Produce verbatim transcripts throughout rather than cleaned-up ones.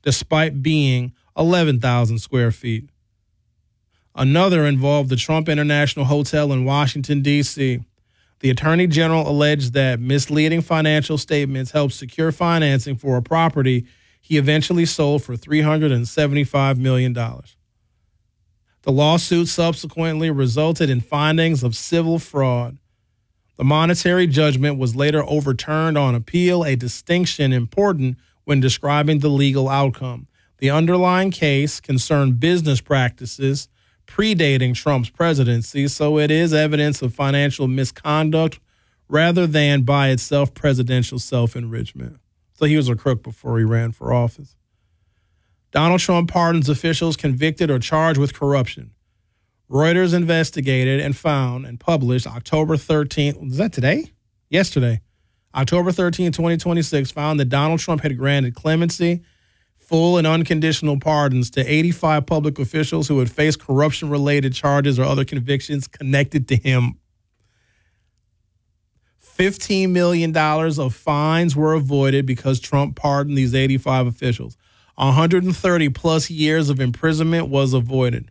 despite being eleven thousand square feet. Another involved the Trump International Hotel in Washington, D C The Attorney General alleged that misleading financial statements helped secure financing for a property he eventually sold for three hundred seventy-five million dollars. The lawsuit subsequently resulted in findings of civil fraud. The monetary judgment was later overturned on appeal, a distinction important when describing the legal outcome. The underlying case concerned business practices predating Trump's presidency, so it is evidence of financial misconduct rather than by itself presidential self-enrichment. So he was a crook before he ran for office. Donald Trump pardons officials convicted or charged with corruption. Reuters investigated and found and published October thirteenth. Was that today? Yesterday. October thirteenth, twenty twenty-six, found that Donald Trump had granted clemency, full and unconditional pardons to eighty-five public officials who had faced corruption-related charges or other convictions connected to him. fifteen million dollars of fines were avoided because Trump pardoned these eighty-five officials. one hundred thirty plus years of imprisonment was avoided.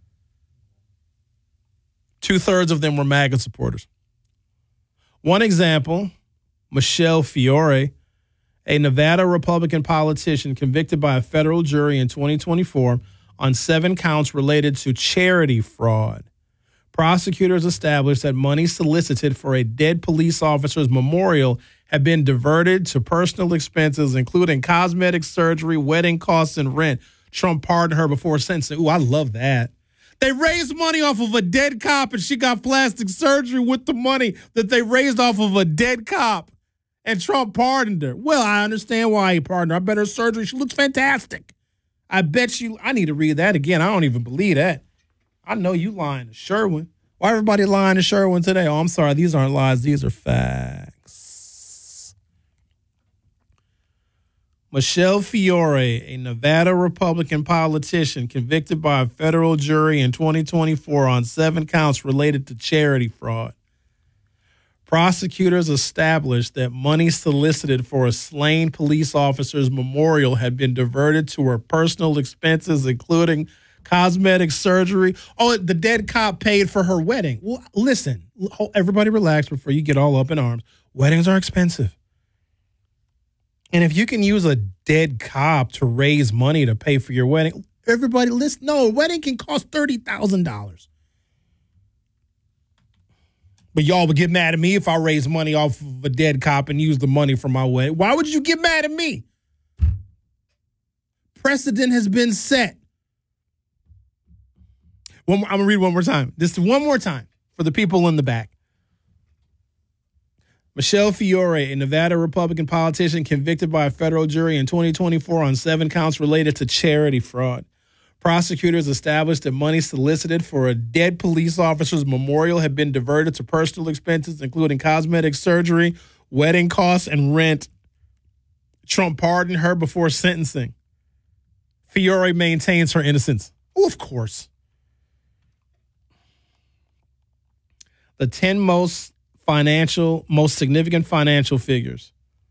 Two-thirds of them were MAGA supporters. One example, Michelle Fiore, a Nevada Republican politician convicted by a federal jury in twenty twenty-four on seven counts related to charity fraud. Prosecutors established that money solicited for a dead police officer's memorial had been diverted to personal expenses, including cosmetic surgery, wedding costs, and rent. Trump pardoned her before sentencing. Ooh, I love that. They raised money off of a dead cop, and she got plastic surgery with the money that they raised off of a dead cop. And Trump pardoned her. Well, I understand why he pardoned her. I bet her surgery, she looks fantastic. I bet you, I need to read that again. I don't even believe that. I know you lying to Sherwin. Why everybody lying to Sherwin today? Oh, I'm sorry. These aren't lies. These are facts. Michelle Fiore, a Nevada Republican politician convicted by a federal jury in twenty twenty-four on seven counts related to charity fraud. Prosecutors established that money solicited for a slain police officer's memorial had been diverted to her personal expenses, including cosmetic surgery. Oh, the dead cop paid for her wedding. Well, listen, everybody relax before you get all up in arms. Weddings are expensive. And if you can use a dead cop to raise money to pay for your wedding, everybody listen, no, a wedding can cost thirty thousand dollars. But y'all would get mad at me if I raised money off of a dead cop and used the money for my wedding. Why would you get mad at me? Precedent has been set. One more, I'm going to read one more time. This one more time for the people in the back. Michelle Fiore, a Nevada Republican politician convicted by a federal jury in twenty twenty-four on seven counts related to charity fraud. Prosecutors established that money solicited for a dead police officer's memorial had been diverted to personal expenses, including cosmetic surgery, wedding costs, and rent. Trump pardoned her before sentencing. Fiore maintains her innocence. Oh, of course. The ten most financial, most significant financial figures.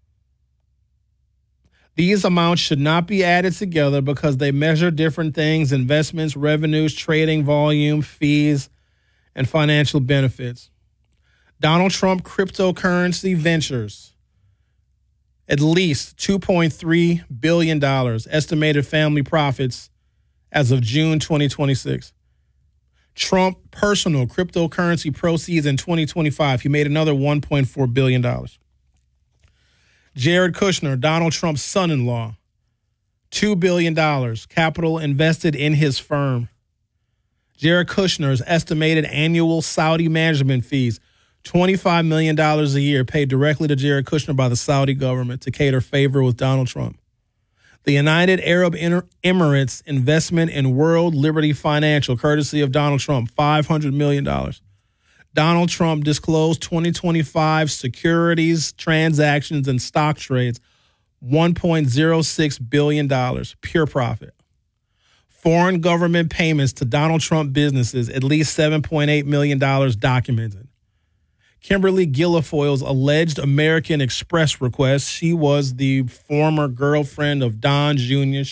These amounts should not be added together because they measure different things: investments, revenues, trading volume, fees, and financial benefits. Donald Trump cryptocurrency ventures, at least two point three billion dollars estimated family profits as of June twenty twenty-six. Trump personal cryptocurrency proceeds in twenty twenty-five. He made another one point four billion dollars. Jared Kushner, Donald Trump's son-in-law, two billion dollars capital invested in his firm. Jared Kushner's estimated annual Saudi management fees, twenty-five million dollars a year, paid directly to Jared Kushner by the Saudi government to cater favor with Donald Trump. The United Arab Emirates investment in World Liberty Financial, courtesy of Donald Trump, five hundred million dollars. Donald Trump disclosed twenty twenty-five securities, transactions, and stock trades, one point zero six billion dollars, pure profit. Foreign government payments to Donald Trump businesses, at least seven point eight million dollars documented. Kimberly Guilfoyle's alleged American Express request. She was the former girlfriend of Don Junior